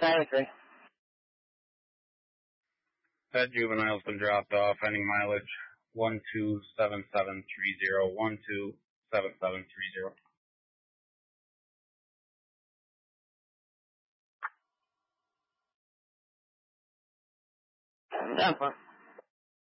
Anything. That juvenile's been dropped off. Any mileage? 127730. 127730. Denver.